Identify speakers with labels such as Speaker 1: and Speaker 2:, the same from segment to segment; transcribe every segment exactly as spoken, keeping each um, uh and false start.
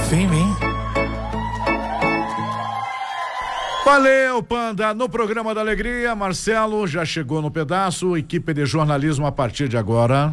Speaker 1: confia em mim. Valeu, Panda. No programa da Alegria, Marcelo já chegou no pedaço. Equipe de jornalismo a partir de agora.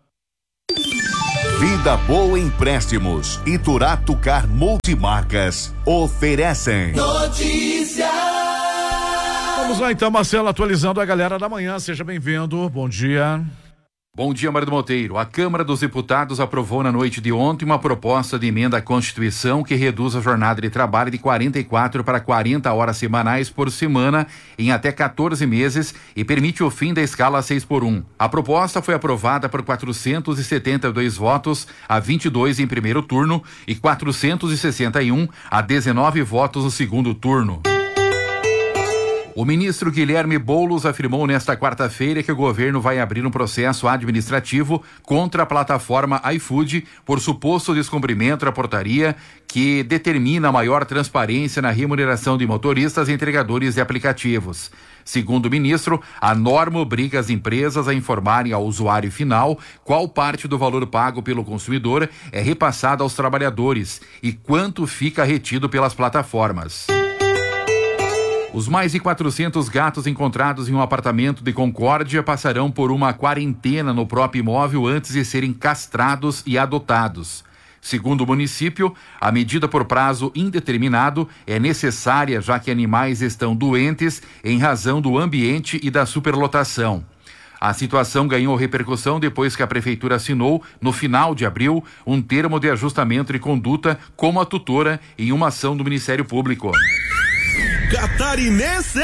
Speaker 2: Vida Boa Empréstimos e Turatucar Multimarcas oferecem
Speaker 3: notícia.
Speaker 1: Vamos lá então, Marcelo, atualizando a galera da manhã. Seja bem-vindo. Bom dia.
Speaker 4: Bom dia, Marido Monteiro. A Câmara dos Deputados aprovou na noite de ontem uma proposta de emenda à Constituição que reduz a jornada de trabalho de quarenta e quatro para quarenta horas semanais por semana em até quatorze meses e permite o fim da escala seis por um. A proposta foi aprovada por quatrocentos e setenta e dois votos a vinte e dois em primeiro turno e quatrocentos e sessenta e um a dezenove votos no segundo turno. O ministro Guilherme Boulos afirmou nesta quarta-feira que o governo vai abrir um processo administrativo contra a plataforma iFood por suposto descumprimento da portaria que determina maior transparência na remuneração de motoristas e entregadores de aplicativos. Segundo o ministro, a norma obriga as empresas a informarem ao usuário final qual parte do valor pago pelo consumidor é repassada aos trabalhadores e quanto fica retido pelas plataformas. Os mais de quatrocentos gatos encontrados em um apartamento de Concórdia passarão por uma quarentena no próprio imóvel antes de serem castrados e adotados. Segundo o município, a medida por prazo indeterminado é necessária já que animais estão doentes em razão do ambiente e da superlotação. A situação ganhou repercussão depois que a prefeitura assinou, no final de abril, um termo de ajustamento de conduta como a tutora em uma ação do Ministério Público.
Speaker 3: Catarinense.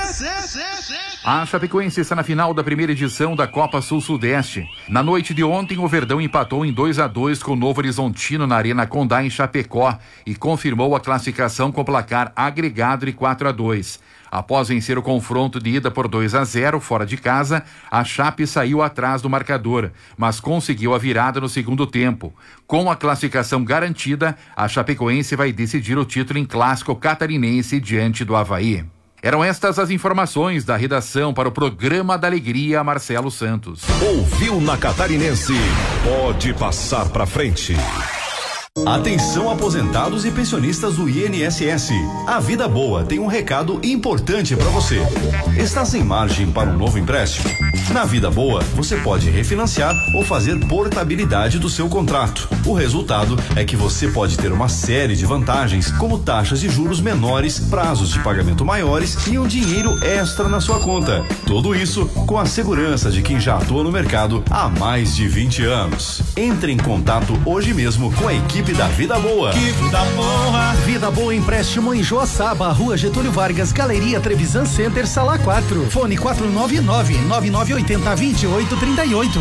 Speaker 4: A Chapecoense está na final da primeira edição da Copa Sul-Sudeste. Na noite de ontem, o Verdão empatou em dois a dois com o Novo Horizontino na Arena Condá, em Chapecó, e confirmou a classificação com placar agregado de quatro a dois. Após vencer o confronto de ida por dois a zero fora de casa, a Chape saiu atrás do marcador, mas conseguiu a virada no segundo tempo. Com a classificação garantida, a Chapecoense vai decidir o título em clássico catarinense diante do Avaí. Eram estas as informações da redação para o Programa da Alegria, Marcelo Santos.
Speaker 2: Ouviu na Catarinense? Pode passar pra frente.
Speaker 5: Atenção, aposentados e pensionistas do I N S S. A Vida Boa tem um recado importante para você. Está sem margem para um novo empréstimo? Na Vida Boa, você pode refinanciar ou fazer portabilidade do seu contrato. O resultado é que você pode ter uma série de vantagens, como taxas de juros menores, prazos de pagamento maiores e um dinheiro extra na sua conta. Tudo isso com a segurança de quem já atua no mercado há mais de vinte anos. Entre em contato hoje mesmo com a equipe da Vida Boa.
Speaker 3: Que vida boa.
Speaker 6: Vida Boa Empréstimo em Joaçaba, Rua Getúlio Vargas, Galeria Trevisan Center, Sala quatro. Fone quatro nove nove, nove nove oito zero, dois oito três oito.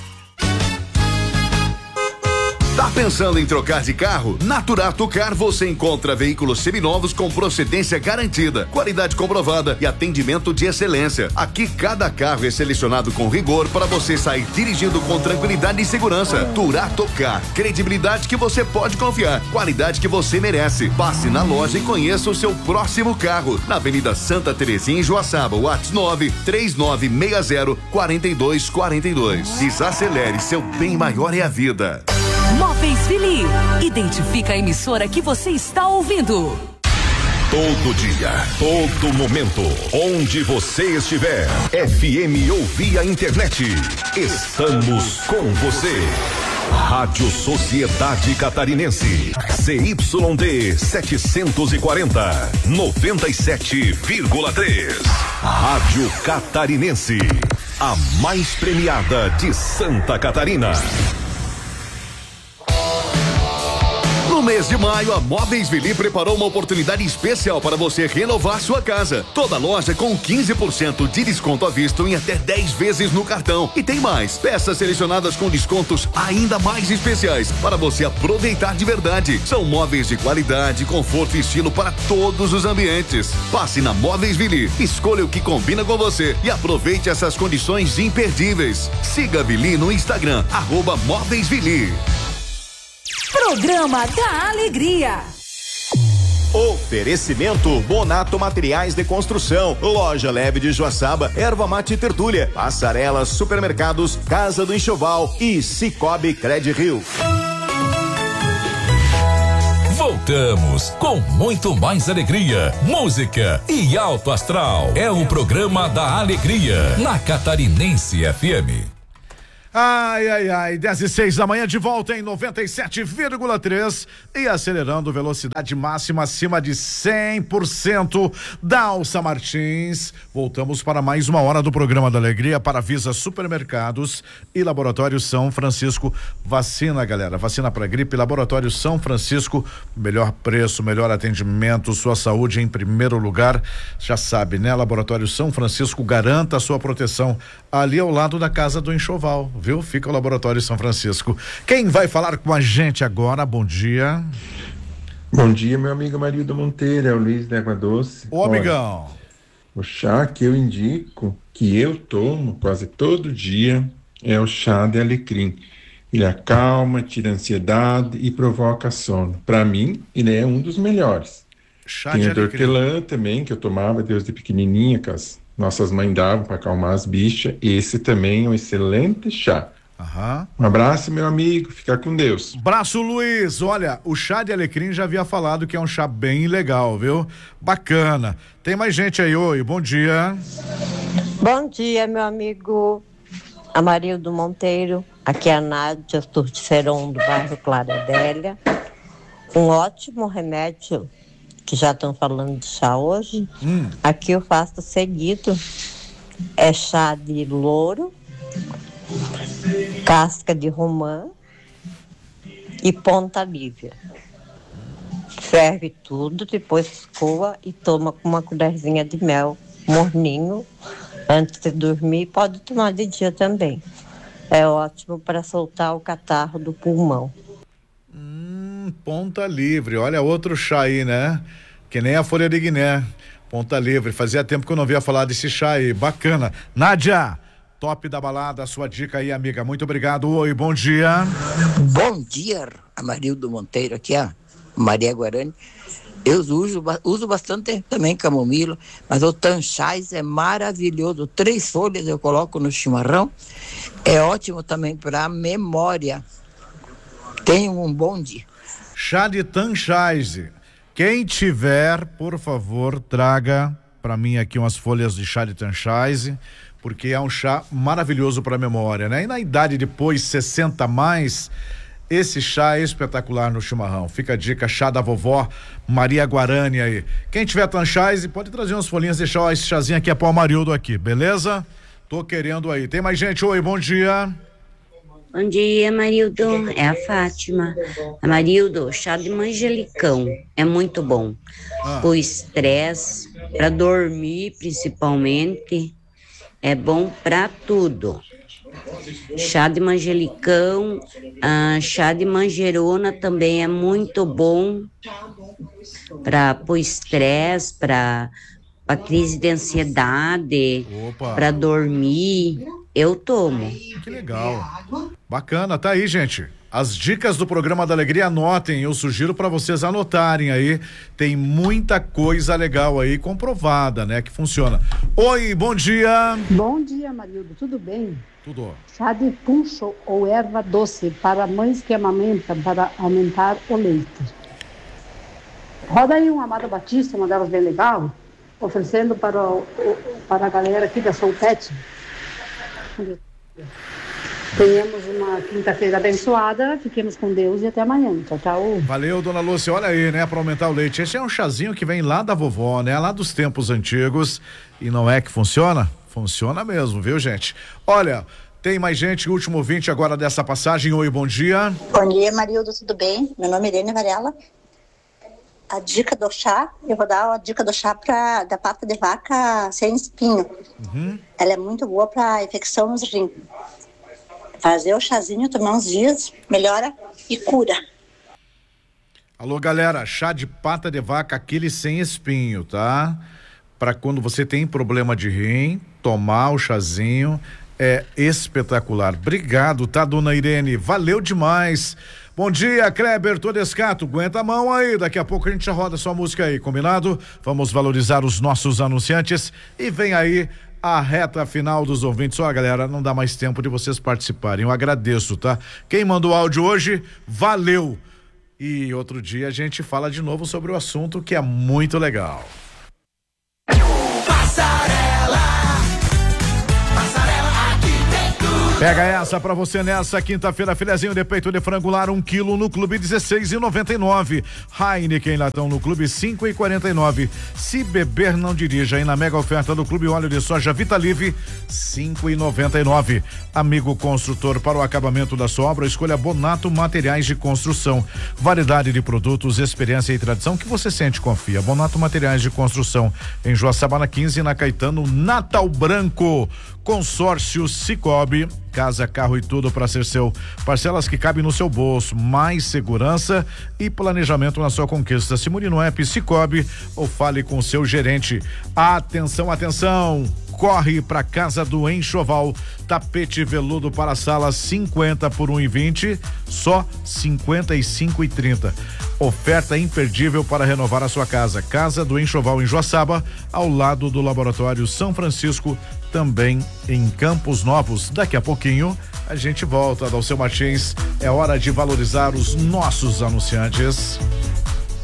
Speaker 2: Tá pensando em trocar de carro? Na Turatucar você encontra veículos seminovos com procedência garantida, qualidade comprovada e atendimento de excelência. Aqui cada carro é selecionado com rigor para você sair dirigindo com tranquilidade e segurança. Turatucar, credibilidade que você pode confiar, qualidade que você merece. Passe na loja e conheça o seu próximo carro. Na Avenida Santa Terezinha em Joaçaba, WhatsApp nove três nove seis zero quatro dois quatro dois. Desacelere, seu bem maior é a vida.
Speaker 7: Móveis Fili. Identifica a emissora que você está ouvindo.
Speaker 2: Todo dia, todo momento, onde você estiver. F M ou via internet. Estamos com você. Rádio Sociedade Catarinense. C Y D setecentos e quarenta, noventa e sete vírgula três. Rádio Catarinense. A mais premiada de Santa Catarina. No mês de maio, a Móveis Vili preparou uma oportunidade especial para você renovar sua casa. Toda loja com quinze por cento de desconto à vista em até dez vezes no cartão. E tem mais, peças selecionadas com descontos ainda mais especiais para você aproveitar de verdade. São móveis de qualidade, conforto e estilo para todos os ambientes. Passe na Móveis Vili, escolha o que combina com você e aproveite essas condições imperdíveis. Siga a Vili no Instagram, arroba Móveis Vili.
Speaker 7: Programa da Alegria.
Speaker 8: Oferecimento Bonato Materiais de Construção, Loja Leve de Joaçaba, Erva Mate Tertúlia, Passarelas, Supermercados, Casa do Enxoval e Cicobi Cred Rio.
Speaker 9: voltamos com muito mais alegria, música e alto astral. É o programa da Alegria na Catarinense F M.
Speaker 1: Ai, ai, ai, dez e seis da manhã de volta em noventa e sete vírgula três e acelerando velocidade máxima acima de cem por cento. Dalsa Martins. Voltamos para mais uma hora do programa da Alegria para Visa Supermercados e Laboratório São Francisco. Vacina, galera, vacina para gripe, Laboratório São Francisco, melhor preço, melhor atendimento, sua saúde em primeiro lugar. Já sabe, né? Laboratório São Francisco garanta a sua proteção ali ao lado da Casa do Enxoval. Viu? Fica o Laboratório São Francisco. Quem vai falar com a gente agora? Bom dia.
Speaker 10: Bom dia, meu amigo Marildo Monteiro, é o Luiz da Água Doce.
Speaker 1: Ô, Olha, amigão.
Speaker 10: O chá que eu indico, que eu tomo quase todo dia, é o chá de alecrim. Ele acalma, tira ansiedade e provoca sono. Para mim, ele é um dos melhores.
Speaker 1: Chá
Speaker 10: Tem
Speaker 1: de
Speaker 10: a de hortelã também, que eu tomava desde pequenininha, que as nossas mães davam para acalmar as bichas. Esse também é um excelente chá.
Speaker 1: Aham.
Speaker 10: Um abraço, meu amigo, fica com Deus.
Speaker 1: Abraço, Luiz. Olha, o chá de alecrim já havia falado que é um chá bem legal, viu? Bacana. Tem mais gente aí, oi, bom dia.
Speaker 11: Bom dia, meu amigo Amarildo Monteiro. Aqui é a Nádia Turticeron do bairro Clara Adélia. Um ótimo remédio, que já estão falando de chá hoje. Hum. Aqui eu faço seguido. É chá de louro, casca de romã e ponta lívia. Ferve tudo, depois coa e toma com uma colherzinha de mel morninho antes de dormir. Pode tomar de dia também. É ótimo para soltar o catarro do pulmão.
Speaker 1: Hum, ponta livre. Olha outro chá aí, né? Que nem a folha de Guiné. Ponta livre. Fazia tempo que eu não via falar desse chá aí. Bacana. Nádia, top da balada, sua dica aí, amiga. Muito obrigado. Oi, bom dia.
Speaker 12: Bom dia, Amarildo Monteiro. Aqui é a Maria Guarani. Eu uso, uso bastante também camomila, mas o tanchais é maravilhoso. Três folhas eu coloco no chimarrão. É ótimo também para memória. Tenham um bom dia.
Speaker 1: Chá de tanchais. Quem tiver, por favor, traga para mim aqui umas folhas de chá de tanchais, porque é um chá maravilhoso para memória, né? E na idade depois, sessenta a mais, esse chá é espetacular no chimarrão. Fica a dica, chá da vovó Maria Guarani aí. Quem tiver tanchais, pode trazer umas folhinhas, deixar ó, esse chazinho aqui é para o Amarildo aqui, beleza? Tô querendo aí. Tem mais gente? Oi, bom dia.
Speaker 13: Bom dia, Amarildo. É a Fátima. Amarildo, chá de manjericão é muito bom. Ah. O estresse, para dormir principalmente, é bom para tudo. Chá de manjericão, ah, chá de manjerona também é muito bom para o estresse, para a crise de ansiedade, para dormir. Eu tomo.
Speaker 1: Que legal. Bacana, tá aí, gente. As dicas do programa da Alegria, anotem, eu sugiro para vocês anotarem aí. Tem muita coisa legal aí comprovada, né, que funciona. Oi, bom dia.
Speaker 14: Bom dia, Marildo, tudo bem?
Speaker 1: Tudo.
Speaker 14: Chá de puncho ou erva doce para mães que amamentam para aumentar o leite. Roda aí uma Amada Batista, uma delas bem legal, oferecendo para, o, para a galera aqui da Soul Pet. Tenhamos uma quinta-feira abençoada, fiquemos com Deus e até amanhã. Tchau, tchau.
Speaker 1: Valeu, dona Lúcia, olha aí, né, para aumentar o leite. Esse é um chazinho que vem lá da vovó, né, lá dos tempos antigos, e não é que funciona? Funciona mesmo, viu, gente? Olha, tem mais gente, último ouvinte agora dessa passagem. Oi, bom dia.
Speaker 15: Bom dia, Marildo, tudo bem? Meu nome é Irene Varela. A dica do chá, eu vou dar a dica do chá pra, da pata de vaca sem espinho. Uhum. Ela é muito boa para infecção nos rins. Fazer o chazinho, tomar uns dias, melhora e cura.
Speaker 1: Alô, galera, chá de pata de vaca, aquele sem espinho, tá? Para quando você tem problema de rim, tomar o chazinho é espetacular. Obrigado, tá, dona Irene? Valeu demais. Bom dia, Kleber Todescato, aguenta a mão aí, daqui a pouco a gente já roda sua música aí, combinado? Vamos valorizar os nossos anunciantes e vem aí a reta final dos ouvintes. Ó, galera, não dá mais tempo de vocês participarem, eu agradeço, tá? Quem mandou áudio hoje, valeu! E outro dia a gente fala de novo sobre o assunto, que é muito legal. Pega essa pra você nessa quinta-feira, filezinho de peito de frango lar, um quilo no Clube dezesseis e noventa e nove. Heineken latão no Clube cinco e quarenta e nove. Se beber não dirija, aí na mega oferta do Clube óleo de soja Vitalive cinco e noventa e nove. Amigo construtor, para o acabamento da sua obra, escolha Bonato Materiais de Construção. Variedade de produtos, experiência e tradição que você sente e confia. Bonato Materiais de Construção em Joaçaba quinze, na Caetano, Natal Branco. Consórcio Cicobi, casa, carro e tudo para ser seu. Parcelas que cabem no seu bolso, mais segurança e planejamento na sua conquista. Se mude no app Cicobi ou fale com o seu gerente. Atenção, atenção! Corre para casa do Enxoval. Tapete veludo para sala cinquenta por um e vinte, só cinquenta e cinco e trinta. Oferta imperdível para renovar a sua casa. Casa do Enxoval em Joaçaba, ao lado do Laboratório São Francisco, também em Campos Novos. Daqui a pouquinho a gente volta. Dalceu Martins, é hora de valorizar os nossos anunciantes.